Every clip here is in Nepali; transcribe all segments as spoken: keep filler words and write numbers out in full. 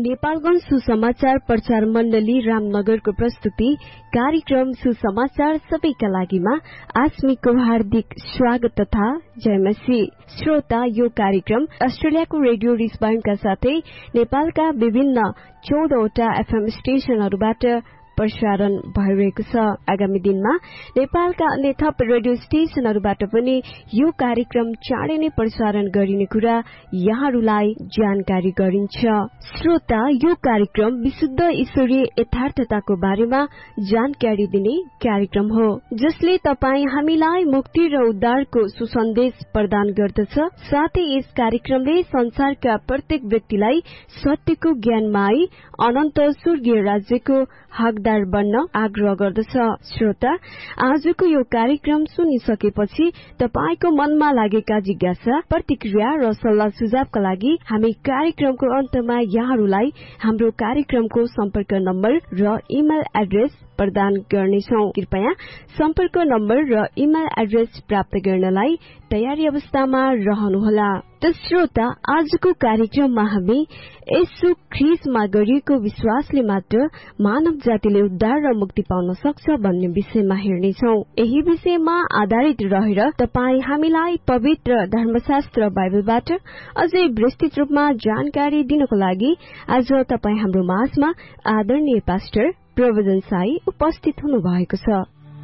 नेपालगञ्ज सुसमाचार प्रचार मण्डली रामनगरको प्रस्तुति कार्यक्रम सुसमाचार सबैका लागिमा आस्मिकको हार्दिक स्वागत तथा जयमसी। श्रोता, यो कार्यक्रम अस्ट्रेलियाको रेडियो रिसबाइनका साथै नेपालका विभिन्न चौधवटा एफएम स्टेशनहरूबाट प्रसारण भइरहेको छ। आगामी दिनमा नेपालका अन्य थप रेडियो स्टेशनहरूबाट पनि यो कार्यक्रम चाँडै नै प्रसारण गरिने कुरा यहाँहरूलाई जानकारी गरिन्छ। श्रोता, यो कार्यक्रम विशुद्ध ईश्वरीय यथार्थताको बारेमा जानकारी दिने कार्यक्रम हो, जसले तपाईँ हामीलाई मुक्ति र उद्धारको सुसन्देश प्रदान गर्दछ। साथै यस कार्यक्रमले संसारका प्रत्येक व्यक्तिलाई सत्यको ज्ञानमा आई अनन्त स्वर्गीय राज्यको हकदार बन्न आग्रह गर्दछ। श्रोता, आजको यो कार्यक्रम सुनिसकेपछि तपाईको मनमा लागेका जिज्ञासा, प्रतिक्रिया र सल्लाह सुझावका लागि हामी कार्यक्रमको अन्तमा यहाँहरूलाई हाम्रो कार्यक्रमको सम्पर्क नम्बर र इमेल एड्रेस प्रदान गर्नेछौं। कृपया सम्पर्क नम्बर र इमेल एड्रेस प्राप्त गर्नलाई तयारी अवस्थामा रहनुहोला। त श्रोता, आजको कार्यक्रममा हामी येशू ख्रीष्टमा गरिएको विश्वासले मात्र मानव जातिले उद्धार र मुक्ति पाउन सक्छ भन्ने विषयमा हेर्नेछौं। यही विषयमा आधारित रहेर तपाई हामीलाई पवित्र धर्मशास्त्र बाइबलबाट अझै विस्तृत रूपमा जानकारी दिनको लागि आज तपाई हाम्रो माझमा आदरणीय पास्टर प्रवचन साई उपस्थित हुनु भएको छ।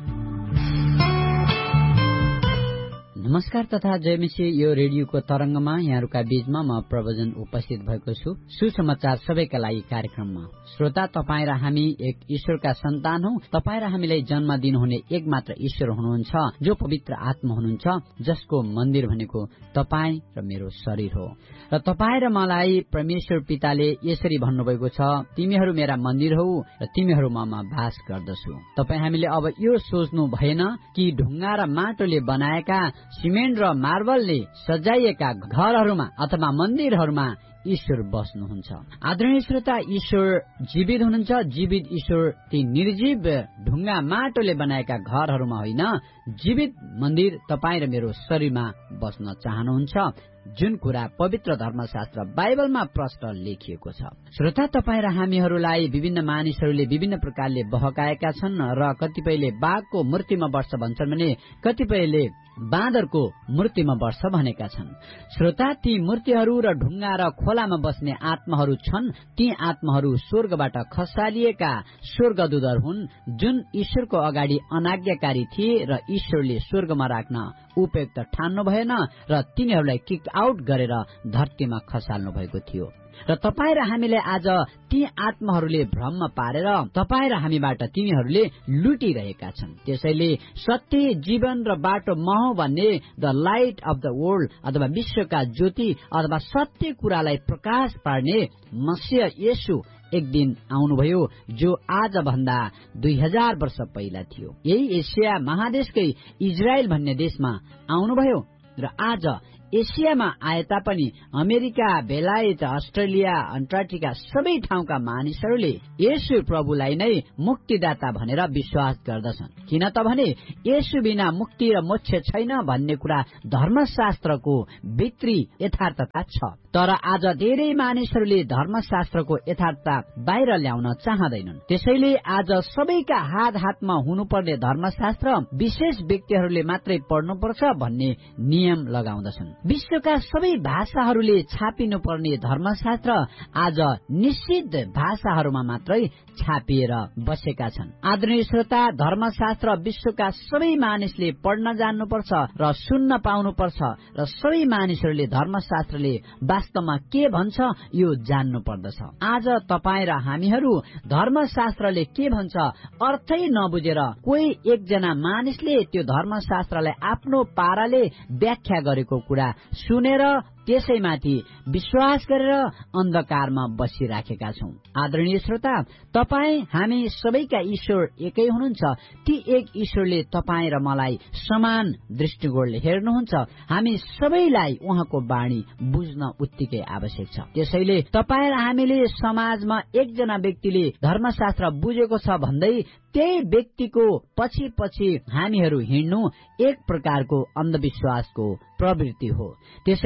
नमस्कार तथा जयमसी। यो रेडियोको तरंगमा यहाँहरूका बीचमा म प्रवचन उपस्थित भएको छु सुसमाचार सबैका लागि कार्यक्रममा। श्रोता, तपाईँ र हामी एक ईश्वरका सन्तान हौ। तपाईँ र हामीलाई जन्म दिनुहुने एक मात्र ईश्वर हुनुहुन्छ, जो पवित्र आत्मा हुनुहुन्छ, जसको मन्दिर भनेको तपाईँ र मेरो शरीर हो। र तपाईँ र मलाई परमेश्वर पिताले यसरी भन्नुभएको छ, तिमीहरू मेरा मन्दिर हौ र तिमीहरू ममा बास गर्दछु। तपाईँ हामीले अब यो सोच्नु भएन कि ढुङ्गा र माटोले बनाएका सिमेन्ट र मार्बलले सजाइएका घरहरूमा अथवा मन्दिरहरूमा ईश्वर बस्नुहुन्छ। आदरणीय श्रोता, ईश्वर जीवित हुनुहुन्छ। जीवित ईश्वर ती निर्जीव ढुङ्गा माटोले बनाएका घरहरूमा होइन, जीवित मन्दिर तपाईँ र मेरो शरीरमा बस्न चाहनुहुन्छ, जुन कुरा पवित्र धर्मशास्त्र बाइबलमा प्रष्ट लेखिएको छ। श्रोता, तपाईँ र हामीहरूलाई विभिन्न मानिसहरूले विभिन्न प्रकारले बहकाएका छन् र कतिपयले बाघको मूर्तिमा बस्छ भन्छन् भने कतिपयले बाँदरको मूर्तिमा बस्छ भनेका छन्। श्रोता, ती मूर्तिहरू र ढुङ्गा र खोलामा बस्ने आत्माहरू छन्। ती आत्माहरू स्वर्गबाट खसालिएका स्वर्गदूतहरू हुन्, जुन ईश्वरको अगाडि अनाज्ञाकारी थिए र ईश्वरले स्वर्गमा राख्न उपयुक्त ठान्नु भएन र तिनीहरूलाई किक आउट गरेर धरतीमा खसाल्नु भएको थियो। र तपाईँ र हामीलाई आज ती आत्माहरूले भ्रममा पारेर तपाईँ र हामीबाट तिनीहरूले लुटिरहेका छन्। त्यसैले सत्य, जीवन र बाटो म हो भन्ने the light of the world अथवा विश्वका ज्योति अथवा सत्य कुरालाई प्रकाश पार्ने मसीह येशू एक दिन आउनुभयो, जो आज भन्दा दुई हजार वर्ष पहिला थियो। यही एसिया महादेशकै इजरायल भन्ने देशमा आउनुभयो र आज एसियामा आए तापनि अमेरिका, बेलायत, अस्ट्रेलिया, अन्टार्कटिका सबै ठाउँका मानिसहरूले येशू प्रभुलाई नै मुक्तिदाता भनेर विश्वास गर्दछन्। किन त भने येशू बिना मुक्ति र मोक्ष छैन भन्ने कुरा धर्मशास्त्रको भित्री यथार्थता छ। तर आज धेरै मानिसहरूले धर्मशास्त्रको यथार्थता बाहिर ल्याउन चाहँदैनन्। त्यसैले आज सबैका हात हातमा हुनुपर्ने धर्मशास्त्र विशेष व्यक्तिहरूले मात्रै पढ्नुपर्छ भन्ने नियम लगाउँदछन्। विश्वका सबै भाषाहरूले छापिनु पर्ने धर्मशास्त्र आज निश्चित भाषाहरूमा मात्रै छापिएर बसेका छन्। आदरणीय श्रोता, धर्मशास्त्र विश्वका सबै मानिसले पढ्न जान्नुपर्छ र सुन्न पाउनुपर्छ र सबै मानिसहरूले धर्मशास्त्रले वास्तवमा के भन्छ यो जान्नु पर्दछ। आज तपाईँ र हामीहरू धर्मशास्त्रले के भन्छ अर्थै नबुझेर कोही एकजना मानिसले त्यो धर्मशास्त्रलाई आफ्नो पाराले व्याख्या गरेको कुरा सुनेर त्यसैमाथि विश्वास गरेर अन्धकारमा बसिराखेका छौं। आदरणीय श्रोता, तपाईँ हामी सबैका ईश्वर एकै हुनुहुन्छ। ती एक ईश्वरले तपाईँ र मलाई समान दृष्टिकोणले हेर्नुहुन्छ। हामी सबैलाई उहाँको वाणी बुझ्न उत्तिकै आवश्यक छ। त्यसैले तपाईँ र हामीले समाजमा एकजना व्यक्तिले धर्मशास्त्र बुझेको छ भन्दै त्यही व्यक्तिको पछि पछि हामीहरू हिँड्नु एक प्रकारको अन्धविश्वासको प्रवृत्ति हो। त्यसैले श्रोता,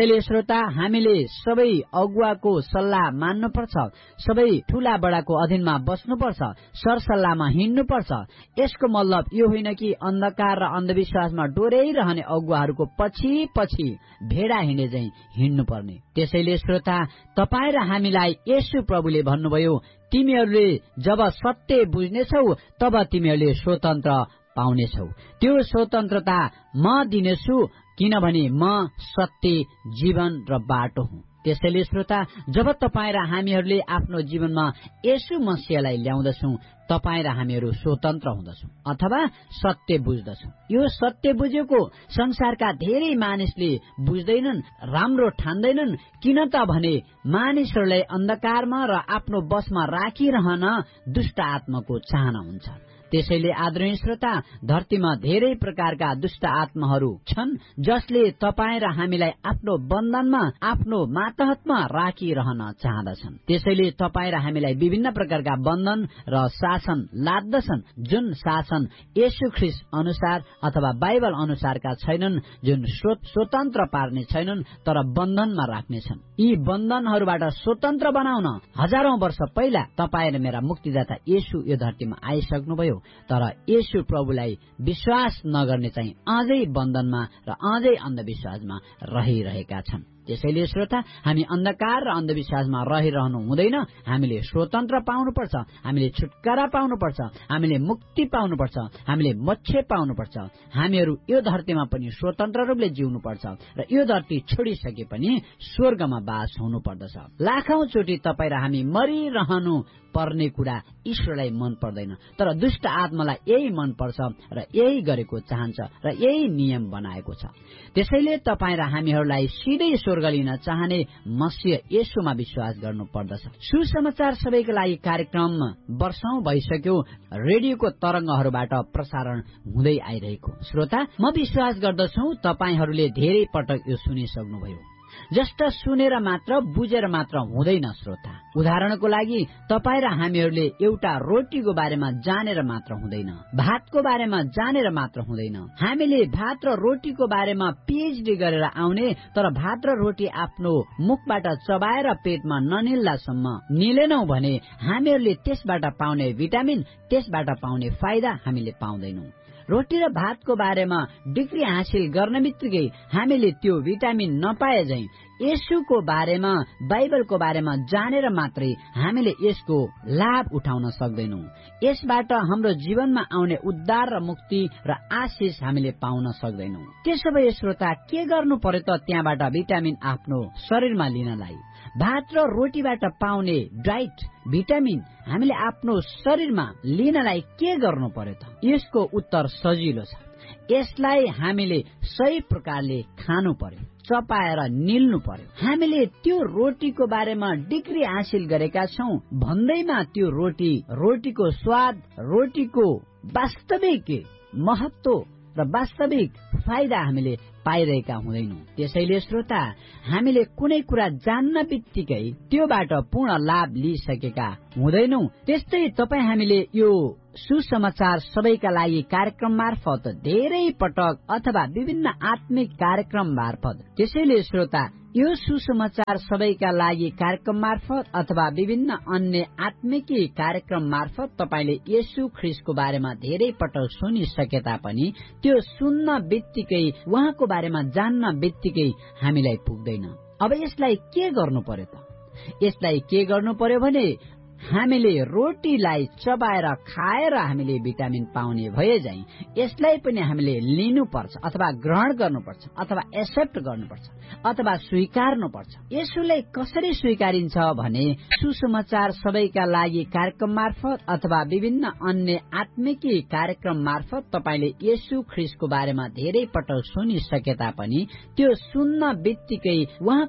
श्रोता, हामीले सबै अगुवाको सल्लाह मान्नुपर्छ, सबै ठूला बडाको अधीनमा बस्नुपर्छ, सरसल्लाहमा हिँड्नुपर्छ। यसको मतलब यो होइन कि अन्धकार र अन्धविश्वासमा डोर्याइरहने अगुवाहरूको पछि पछि भेडा हिँडे झैं हिँड्नुपर्ने। त्यसैले श्रोता, तपाईँ र हामीलाई येशू प्रभुले भन्नुभयो, तिमीहरूले जब सत्य बुझ्नेछौ तब तिमीहरूले स्वतन्त्र पाउनेछौ। त्यो स्वतन्त्रता म दिनेछु, किनभने म सत्य, जीवन र बाटो हुँ। त्यसैले श्रोता, जब तपाईँ र हामीहरूले आफ्नो जीवनमा येशू मसीहलाई ल्याउँदछौं, तपाईँ र हामीहरू स्वतन्त्र हुँदछौं अथवा सत्य बुझ्दछौं। यो सत्य बुझेको संसारका धेरै मानिसले बुझ्दैनन्, राम्रो ठान्दैनन्। किन त भने मानिसहरूलाई अन्धकारमा र आफ्नो बसमा राखिरहन दुष्ट आत्माको चाहना हुन्छ। त्यसैले आदरणीय श्रोता, धरतीमा धेरै प्रकारका दुष्ट आत्माहरू छन् जसले तपाईँ र हामीलाई आफ्नो बन्धनमा, आफ्नो मातहतमा राखिरहन चाहँदछन्। त्यसैले तपाईँ र हामीलाई विभिन्न प्रकारका बन्धन र शासन लाद्दछन्, जुन शासन येशू ख्रीष्ट अनुसार अथवा बाइबल अनुसारका छैनन्, जुन स्वतन्त्र पार्ने छैनन् तर बन्धनमा राख्नेछन्। यी बन्धनहरूबाट स्वतन्त्र बनाउन हजारौं वर्ष पहिला तपाईँ र मेरा मुक्तिदाता येशू यो धरतीमा आइसक्नुभयो। तर येशू प्रभुलाई विश्वास नगर्ने चाहिँ अझै बन्धनमा र अझै अन्धविश्वासमा रहिरहेका छन्। त्यसैले श्रोता, हामी अन्धकार र अन्धविश्वासमा रहिरहनु हुँदैन। हामीले स्वतन्त्र पाउनुपर्छ, हामीले छुटकारा पाउनुपर्छ, हामीले मुक्ति पाउनुपर्छ, हामीले मोक्ष पाउनुपर्छ। हामीहरू यो धरतीमा पनि स्वतन्त्र रूपले जिउनुपर्छ र यो धरती छोडिसके पनि स्वर्गमा बास हुनुपर्दछ। लाखौं चोटि तपाईँ र हामी मरिरहनु पर्ने कुरा ईश्वरलाई मन पर्दैन, तर दुष्ट आत्मालाई यही मन पर्छ र यही गरेको चाहन्छ र यही नियम बनाएको छ। त्यसैले तपाईँ र हामीहरूलाई सिधै स्वर्ग लिन चाहने मसीह येशूमा विश्वास गर्नु पर्दछ। सुसमाचार सबैका लागि कार्यक्रम वर्षौं भइसक्यो रेडियोको तरंगहरूबाट प्रसारण हुँदै आइरहेको। श्रोता, म विश्वास गर्दछु तपाईहरूले धेरै पटक यो सुनिसक्नुभयो। जस्ट सुनेर मात्र, बुझेर मात्र हुँदैन श्रोता। उदाहरणको लागि तपाईँ र हामीहरूले एउटा रोटीको बारेमा जानेर मात्र हुँदैन, भातको बारेमा जानेर मात्र हुँदैन। हामीले भात र रोटीको बारेमा पीएचडी गरेर आउने, तर भात र रोटी आफ्नो मुखबाट चबाएर पेटमा ननिल्दासम्म निलेनौ भने हामीहरूले त्यसबाट पाउने भिटामिन, त्यसबाट पाउने फाइदा हामीले पाउँदैनौं। रोटी र भातको बारेमा डिग्री हासिल गर्न बित्तिकै हामीले त्यो भिटामिन नपाए झैं येशूको बारेमा, बाइबलको बारेमा जानेर मात्रै हामीले यसको लाभ उठाउन सक्दैनौं। यसबाट हाम्रो जीवनमा आउने उद्धार र मुक्ति र आशिष हामीले पाउन सक्दैनौं। त्यसो भए श्रोता, के गर्नु पर्यो त त्यहाँबाट भिटामिन आफ्नो शरीरमा लिनलाई? भात र रोटीबाट पाउने डाइट, भिटामिन हामीले आफ्नो शरीरमा लिनलाई के गर्नु पर्यो त? यसको उत्तर सजिलो छ। यसलाई हामीले सही प्रकारले खानु पर्यो, चपाएर निल्नु पर्यो। हामीले त्यो रोटीको बारेमा डिग्री हासिल गरेका छौं भन्दैमा त्यो रोटी, रोटीको स्वाद, रोटीको वास्तविक महत्व र वास्तविक फाइदा हामीले पाइरहेका हुँदैनौं। त्यसैले श्रोता, हामीले कुनै कुरा जान्न बित्तिकै त्योबाट पूर्ण लाभ लिइसकेका हुँदैनौं। त्यस्तै तपाईँ हामीले यो सुसमाचार सबैका लागि कार्यक्रम मार्फत धेरै पटक अथवा विभिन्न आत्मिक कार्यक्रम मार्फत, त्यसैले श्रोता, यो सुसमाचार सबैका लागि कार्यक्रम मार्फत अथवा विभिन्न अन्य आत्मिक कार्यक्रम मार्फत तपाईले येशू ख्रीष्टको बारेमा धेरै पटक सुनिसके तापनि त्यो सुन्न बित्तिकै, उहाँको बारेमा जान्न बित्तिकै हामीलाई पुग्दैन। अब यसलाई के गर्नु पर्यो त? यसलाई के गर्नु पर्यो भने हामीले रोटीलाई चबाएर खाएर हामीले भिटामिन पाउने भए झैं यसलाई पनि हामीले लिनुपर्छ अथवा ग्रहण गर्नुपर्छ अथवा एक्सेप्ट गर्नुपर्छ अथवा स्वीकार्नुपर्छ। यसुलाई कसरी स्वीकारिन्छ भने सुसमाचार सबैका लागि कार्यक्रम मार्फत अथवा विभिन्न अन्य आत्मिक कार्यक्रम मार्फत तपाईले येशू ख्रीष्टको बारेमा धेरै पटक सुनिसके तापनि त्यो सुन्न बित्तिकै उहाँ